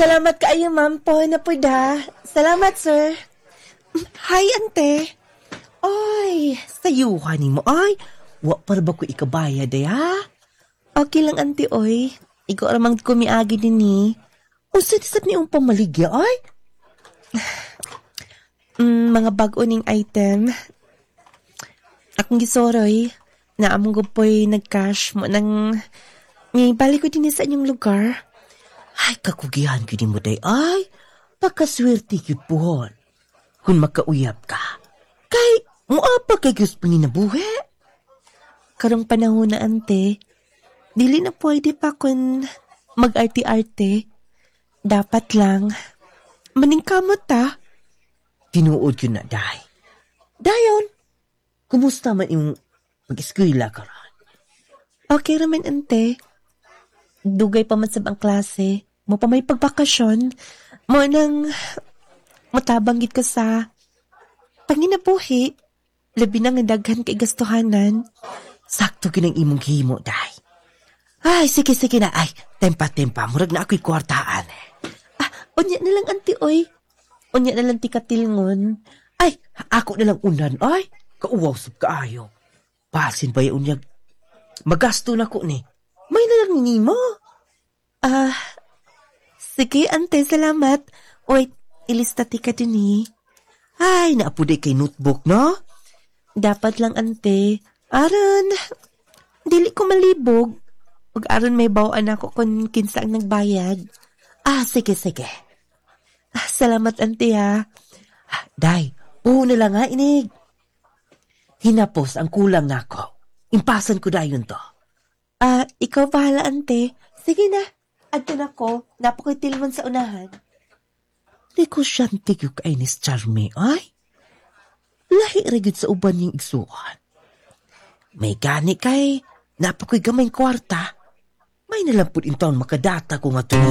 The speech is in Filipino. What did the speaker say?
Salamat kaayo, ma'am po na po da. Salamat, sir. Hi, ante. Ay, sayuhan ni mo. Ay, wa para ba ko ikabayad ay ha? Okay lang, ante, oy. Ikaw ramang kumiagi din ni. Unsa disap ni pamaligya, ay? Mga bag-uning item. Akong gisoroy, na among gupoy nag-cash mo nang balik ko din sa inyong lugar. Ay, kakugihan ko din mo day. Ay, pakaswerte yun po. Kung makauyap ka. Kay, muapa kay gusto panginabuhi. Karong panahon na, ante, dili na pwede pa kung mag-arte-arte. Dapat lang, maningkamot ta. Tinuod yun na, day. Dayon, kumusta man yung mag-eskwela ka ron? Okay raman, ante. Dugay pa man sa bang klase. Mo pa may pagbakasyon. Mo nang matabanggit ka sa panginabuhi. Labi na nga daghan kay gastuhanan. Sakto ginang imong himo, day. Ay, sige na. Ay, tempa. Murag na ako'y kwartaan. Unya na lang, ante, oy. Unya na lang tikatilngon. Ay, ako na lang unan. Ay, kauwaw sab kaayo. Pasin ba yung unyag? Magasto na ko ni. May na lang ni mo. Sige, ante, salamat. Wait, ilista ti ka din eh. Ay, naapuday kay notebook, no? Dapat lang, ante. Aron, dili ko malibog. Pag aron may bawaan ako kung kinsa ang nagbayad. Sige. Salamat, ante, ha. Day, una lang ha, inig. Hinapos ang kulang na ako. Impasan ko dayon to. Ikaw bahala, ante. Sige na. Adto na ko. Napakoy tilmon sa unahan. Negosyante yung kainis Charmy, ay? Lahi rigid sa uban yung igsuhan. May gani kay napakoy gamay kwarta. May nalampod in taon makadata ko nga tuloy.